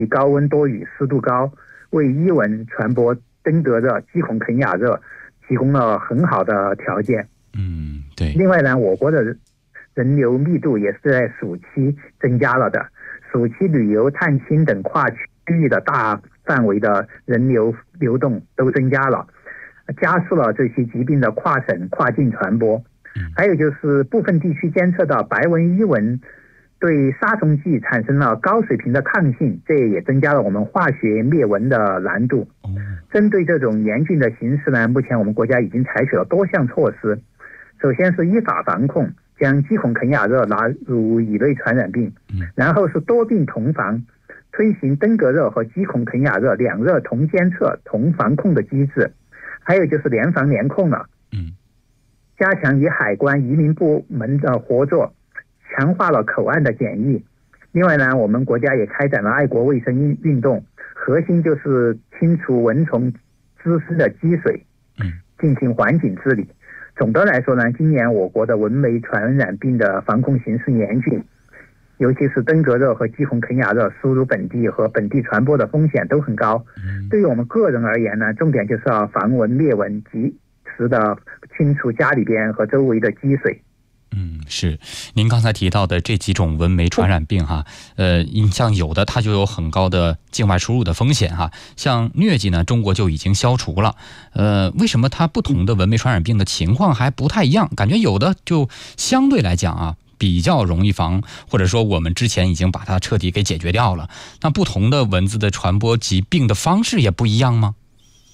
高温多雨、湿度高，为伊蚊传播登革热、基孔肯亚热提供了很好的条件。 对。 另外呢，我国的人流密度也是在暑期增加了的，暑期旅游、探亲等跨区域的大范围的人流流动都增加了，加速了这些疾病的跨省、跨境传播。还有就是部分地区监测到白纹伊蚊对杀虫剂产生了高水平的抗性，这也增加了我们化学灭蚊的难度。针对这种严峻的形势呢，目前我们国家已经采取了多项措施。首先是依法防控，将基孔肯亚热纳入乙类传染病，然后是多病同防，推行登革热和基孔肯亚热两热同监测、同防控的机制。还有就是联防联控了，加强与海关、移民部门的合作，强化了口岸的检疫。另外呢，我们国家也开展了爱国卫生运动，核心就是清除蚊虫滋生的积水，进行环境治理。总的来说呢，今年我国的蚊媒传染病的防控形势严峻，尤其是登革热和基孔肯亚热输入本地和本地传播的风险都很高。对于我们个人而言呢，重点就是要防蚊灭蚊，及时的清除家里边和周围的积水。 是，您刚才提到的这几种蚊媒传染病哈，像有的它就有很高的境外输入的风险哈，像疟疾呢，中国就已经消除了。为什么它不同的蚊媒传染病的情况还不太一样？感觉有的就相对来讲啊，比较容易防，或者说我们之前已经把它彻底给解决掉了。那不同的蚊子的传播疾病的方式也不一样吗？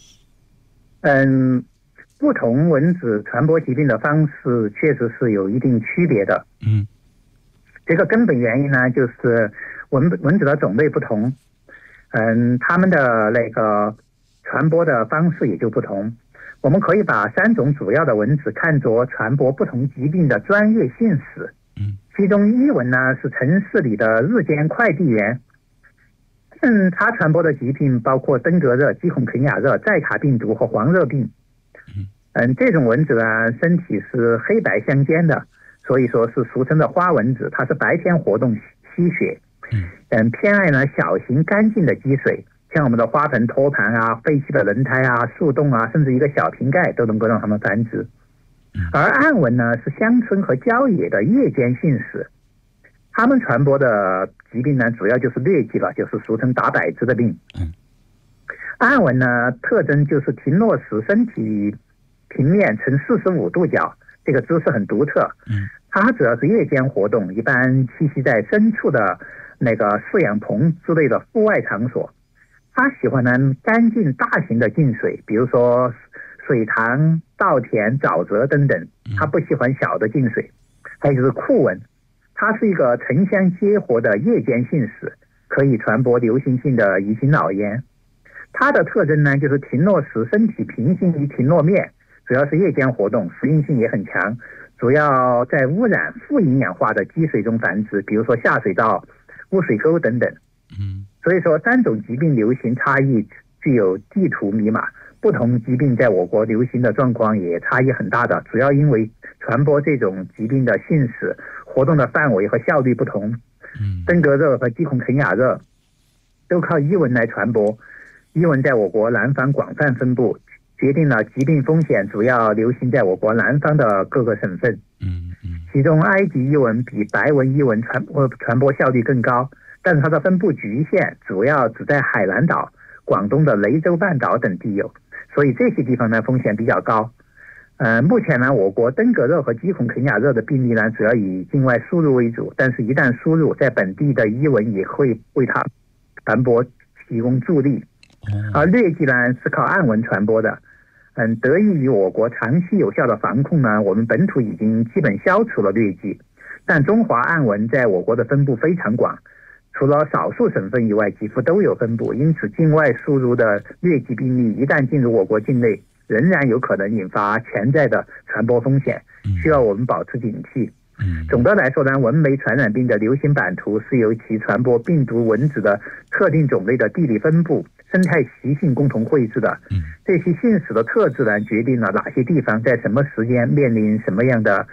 不同蚊子传播疾病的方式确实是有一定区别的。这个根本原因呢，就是蚊子的种类不同，它们的那个传播的方式也就不同。我们可以把3种主要的蚊子看作传播不同疾病的专业性使。其中伊蚊呢是城市里的日间快递员，它传播的疾病包括登革热、基孔肯亚热、寨卡病毒和黄热病。这种蚊子呢，身体是黑白相间的，所以说是俗称的花蚊子。它是白天活动吸血，偏爱呢小型干净的积水，像我们的花盆、托盘啊、废弃的轮胎啊、树洞啊，甚至一个小瓶盖都能够让它们繁殖。而暗蚊呢是乡村和郊野的夜间性使，它们传播的疾病呢主要就是疟疾了，就是俗称打摆子的病。暗蚊呢特征就是停落时身体平面呈45度角，这个姿势很独特。它主要是夜间活动，一般栖息在深处的那个饲养棚之类的户外场所。它喜欢呢干净大型的净水，比如说水塘、稻田、沼泽等等，它不喜欢小的净水。还有就是酷蚊，它是一个城乡结合的夜间性使，可以传播流行性的乙型脑炎。它的特征呢就是停落时身体平行于停落面，主要是夜间活动，适应性也很强，主要在污染、富营养化的积水中繁殖，比如说下水道、污水沟等等。所以说3种疾病流行差异具有地图密码，不同疾病在我国流行的状况也差异很大的，主要因为传播这种疾病的性使、活动的范围和效率不同。登革热和基孔肯亚热都靠伊蚊来传播，伊蚊在我国南方广泛分布，决定了疾病风险主要流行在我国南方的各个省份。其中埃及伊蚊比白纹伊蚊传播效率更高，但是它的分布局限，主要只在海南岛、广东的雷州半岛等地有，所以这些地方呢风险比较高。目前呢，我国登革热和基孔肯亚热的病例呢，主要以境外输入为主，但是一旦输入，在本地的伊蚊也会为它传播提供助力。而疟疾呢是靠暗蚊传播的。得益于我国长期有效的防控呢，我们本土已经基本消除了疟疾，但中华暗蚊在我国的分布非常广，除了少数省份以外，几乎都有分布。因此，境外输入的疟疾病例一旦进入我国境内，仍然有可能引发潜在的传播风险，需要我们保持警惕。总的来说呢，蚊媒传染病的流行版图是由其传播病毒蚊子的特定种类的地理分布、生态习性共同绘制的。这些性使的特质呢，决定了哪些地方在什么时间面临什么样的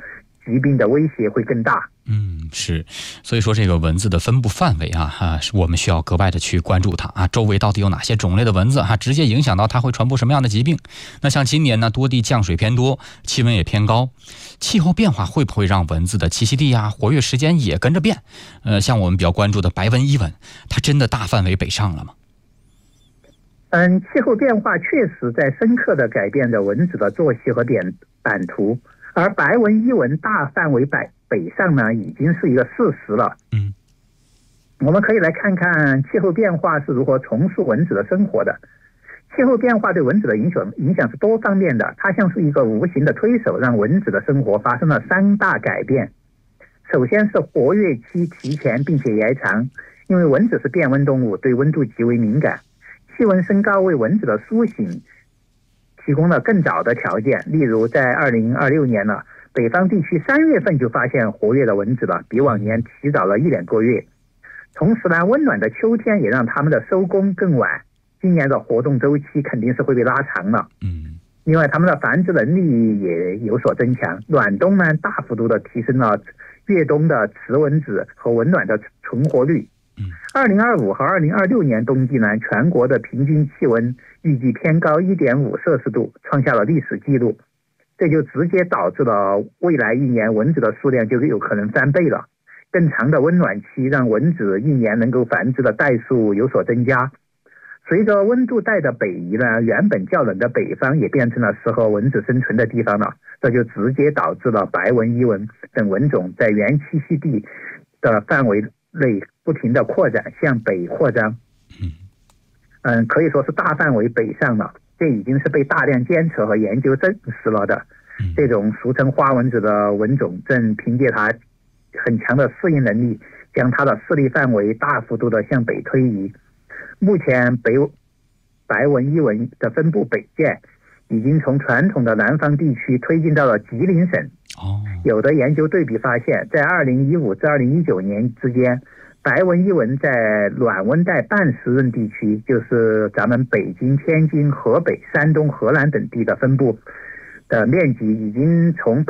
疾病的威胁会更大。 是，所以说这个蚊子的分布范围我们需要格外的去关注它周围到底有哪些种类的蚊子直接影响到它会传播什么样的疾病。那像今年呢，多地降水偏多，气温也偏高，气候变化会不会让蚊子的栖息地活跃时间也跟着变？像我们比较关注的白纹伊蚊，它真的大范围北上了吗？ 气候变化确实在深刻地改变着蚊子的作息和版图，而白纹伊蚊大范围北上呢，已经是一个事实了。我们可以来看看气候变化是如何重塑蚊子的生活的。气候变化对蚊子的影响是多方面的，它像是一个无形的推手，让蚊子的生活发生了3大改变。首先是活跃期提前并且延长，因为蚊子是变温动物，对温度极为敏感，气温升高为蚊子的苏醒提供了更早的条件。例如在2026年呢，北方地区3月份就发现活跃的蚊子了，比往年提早了1点多月。同时呢，温暖的秋天也让它们的收工更晚，今年的活动周期肯定是会被拉长了。另外，它们的繁殖能力也有所增强。暖冬呢，大幅度的提升了越冬的雌蚊子和温暖的存活率。2025和2026年冬季呢，全国的平均气温预计偏高 1.5 摄氏度，创下了历史记录。这就直接导致了未来1年蚊子的数量就有可能翻倍了。更长的温暖期让蚊子1年能够繁殖的代数有所增加。随着温度带的北移呢，原本较冷的北方也变成了适合蚊子生存的地方了。这就直接导致了白纹伊蚊等蚊种在原栖息地的范围内不停的扩展，向北扩张。可以说是大范围北上了。这已经是被大量监测和研究证实了的。这种俗称花蚊子的蚊种正凭借它很强的适应能力，将它的势力范围大幅度的向北推移。目前白纹伊蚊的分布北界已经从传统的南方地区推进到了吉林省。有的研究对比发现，在2015至2019年之间，白纹伊蚊在暖温带半湿润地区，就是咱们北京、天津、河北、山东、河南等地的分布的面积已经从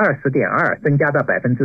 20.2% 增加到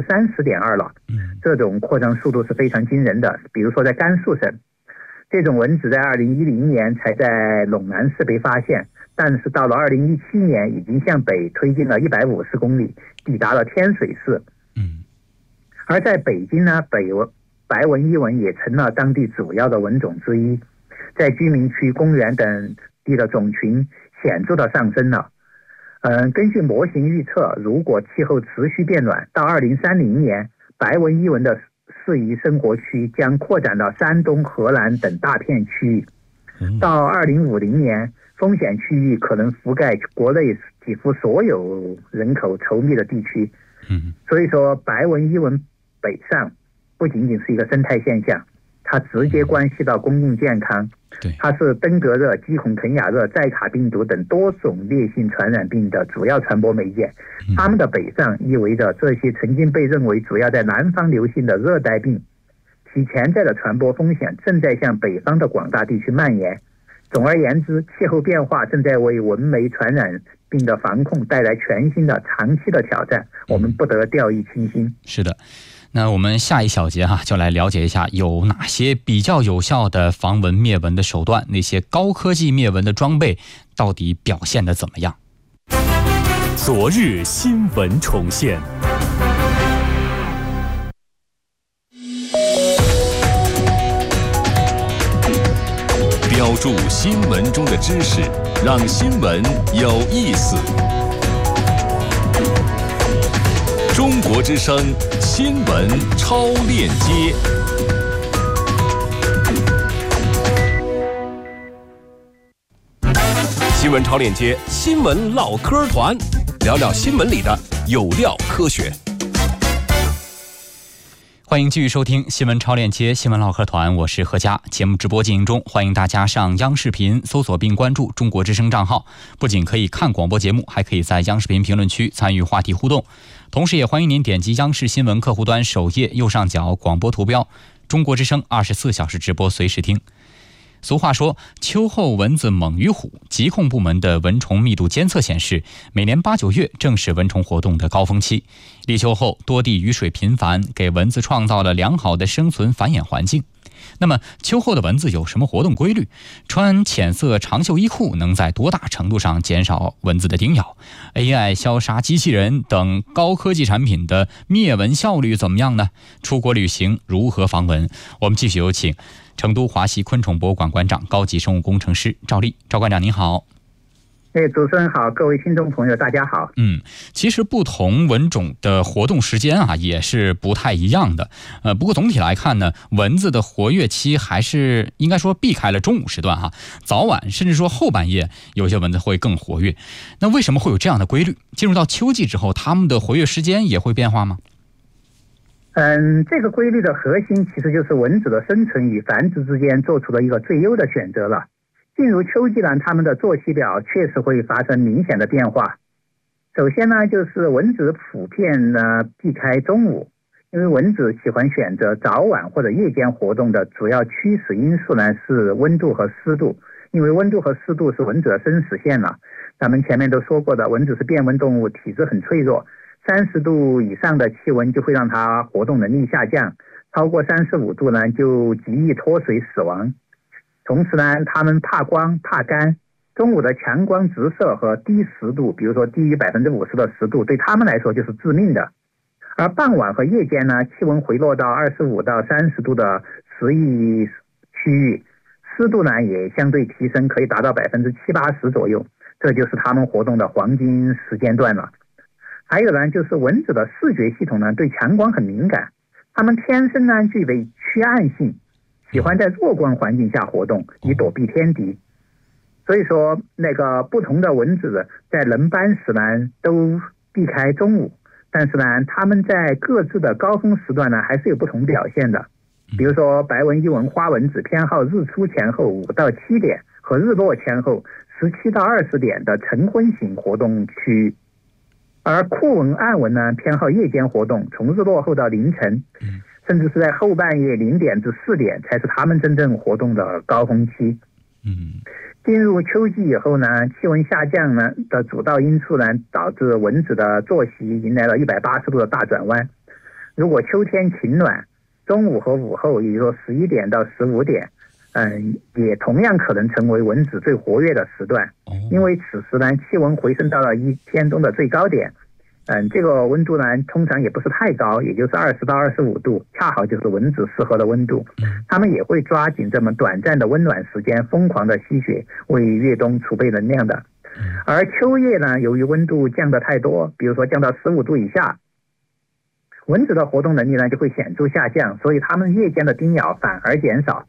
30.2% 了。这种扩张速度是非常惊人的。比如说在甘肃省，这种蚊子在2010年才在陇南市被发现，但是到了2017年已经向北推进了150公里，抵达了天水市。而在北京呢，白纹伊蚊也成了当地主要的蚊种之一，在居民区、公园等地的种群显著的上升了。根据模型预测，如果气候持续变暖，到2030年，白纹伊蚊的适宜生活区将扩展到山东、河南等大片区域。到2050年，风险区域可能覆盖国内几乎所有人口稠密的地区。所以说，白纹伊蚊北上不仅仅是一个生态现象，它直接关系到公共健康。它是登革热、鸡孔肯雅热、寨卡病毒等多种烈性传染病的主要传播媒介。它们的北上意味着这些曾经被认为主要在南方流行的热带病，其潜在的传播风险正在向北方的广大地区蔓延。总而言之，气候变化正在为蚊媒传染病的防控带来全新的长期的挑战，我们不得掉以轻心。 是的。那我们下一小节就来了解一下有哪些比较有效的防蚊灭蚊的手段，那些高科技灭蚊的装备到底表现得怎么样。 昨日新闻重现，标注新闻中的知识，让新闻有意思。中国之声新闻超链接，新闻超链接，新闻唠嗑团，聊聊新闻里的有料科学。 欢迎继续收听新闻超链接新闻唠嗑团，我是何佳。节目直播进行中，欢迎大家上央视频搜索并关注中国之声账号，不仅可以看广播节目，还可以在央视频评论区参与话题互动。同时也欢迎您点击央视新闻客户端首页右上角广播图标，中国之声24小时直播随时听。 俗话说秋后蚊子猛于虎，疾控部门的蚊虫密度监测显示，每年8、9月正是蚊虫活动的高峰期。立秋后多地雨水频繁，给蚊子创造了良好的生存繁衍环境。那么秋后的蚊子有什么活动规律？穿浅色长袖衣裤能在多大程度上减少蚊子的叮咬？ AI 消杀机器人等高科技产品的灭蚊效率怎么样呢？出国旅行如何防蚊？我们继续有请成都华西昆虫博物馆馆长、高级生物工程师赵丽。赵馆长您好。 主持人好，各位听众朋友大家好。 其实不同蚊种的活动时间也是不太一样的。不过总体来看呢，蚊子的活跃期还是应该说避开了中午时段早晚甚至说后半夜有些蚊子会更活跃。那为什么会有这样的规律？进入到秋季之后，它们的活跃时间也会变化吗？ 这个规律的核心其实就是蚊子的生存与繁殖之间做出了一个最优的选择了。进入秋季呢，它们的作息表确实会发生明显的变化。首先呢，就是蚊子普遍呢避开中午，因为蚊子喜欢选择早晚或者夜间活动的主要驱使因素呢是温度和湿度，因为温度和湿度是蚊子的生死线了。咱们前面都说过的，蚊子是变温动物，体质很脆弱，30度以上的气温就会让它活动能力下降，超过35度呢就极易脱水死亡。同时呢，它们怕光怕干，中午的强光直射和低湿度，比如说低于50%的湿度，对它们来说就是致命的。而傍晚和夜间呢，气温回落到25到30度的适宜区域，湿度呢也相对提升，可以达到70%、80%左右，这就是它们活动的黄金时间段了。还有呢，就是蚊子的视觉系统呢对强光很敏感，它们天生呢具备趋暗性，喜欢在弱光环境下活动，以躲避天敌。所以说不同的蚊子在轮班时呢都避开中午，但是呢它们在各自的高峰时段呢还是有不同表现的。比如说白纹伊蚊花蚊子偏好日出前后5到7点和日落前后17到20点的晨昏型活动区域，而酷蚊暗蚊呢偏好夜间活动，从日落后到凌晨，甚至是在后半夜0点至4点才是它们真正活动的高峰期。进入秋季以后呢，气温下降呢的主要因素呢，导致蚊子的作息迎来了180度的大转弯。如果秋天晴暖，中午和午后，也就是说11点到15点，也同样可能成为蚊子最活跃的时段，因为此时呢，气温回升到了一天中的最高点。这个温度呢，通常也不是太高，也就是20到25度，恰好就是蚊子适合的温度。它们也会抓紧这么短暂的温暖时间，疯狂的吸血，为越冬储备能量的。而秋夜呢，由于温度降得太多，比如说降到15度以下，蚊子的活动能力呢就会显著下降，所以它们夜间的叮咬反而减少。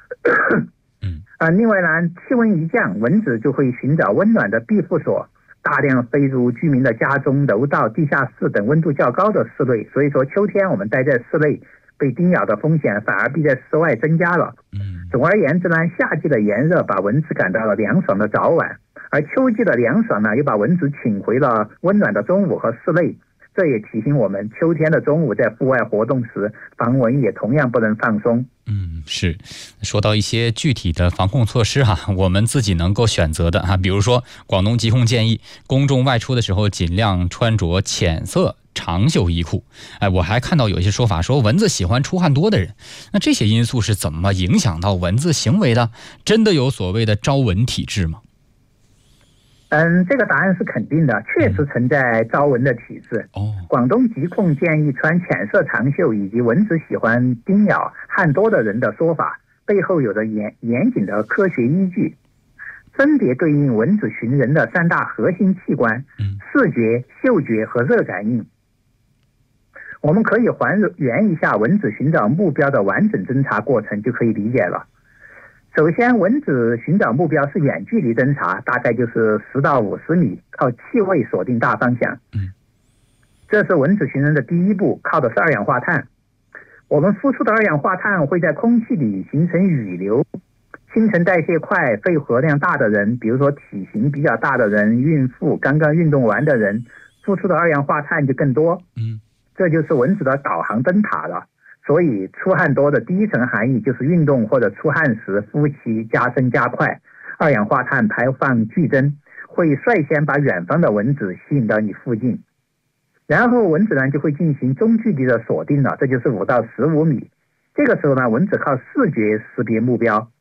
另外呢，气温一降，蚊子就会寻找温暖的庇护所，大量飞入居民的家中、楼道、地下室等温度较高的室内。所以说秋天我们待在室内，被叮咬的风险反而比在室外增加了。总而言之呢，夏季的炎热把蚊子赶到了凉爽的早晚，而秋季的凉爽呢又把蚊子请回了温暖的中午和室内。这也提醒我们，秋天的中午在户外活动时，防蚊也同样不能放松。 是。说到一些具体的防控措施我们自己能够选择的比如说广东疾控建议，公众外出的时候尽量穿着浅色长袖衣裤。我还看到有一些说法说蚊子喜欢出汗多的人，那这些因素是怎么影响到蚊子行为的？真的有所谓的招蚊体质吗？ 这个答案是肯定的，确实存在招蚊的体质。广东疾控建议穿浅色长袖以及蚊子喜欢叮咬汗多的人的说法，背后有着严谨的科学依据，分别对应蚊子寻人的3大核心器官：视觉、嗅觉和热感应。我们可以还原一下蚊子寻找目标的完整侦查过程，就可以理解了。首先，蚊子寻找目标是远距离侦查，大概就是10到50米，靠气味锁定大方向。这是蚊子寻人的第一步，靠的是二氧化碳。我们呼出的二氧化碳会在空气里形成雨流，新陈代谢快、肺活量大的人，比如说体型比较大的人、孕妇、刚刚运动完的人，呼出的二氧化碳就更多。这就是蚊子的导航灯塔了。 所以出汗多的第一层含义就是运动或者出汗时呼吸加深加快，二氧化碳排放剧增，会率先把远方的蚊子吸引到你附近，然后蚊子呢就会进行中距离的锁定了，这就是5到15米。这个时候呢，蚊子靠视觉识别目标，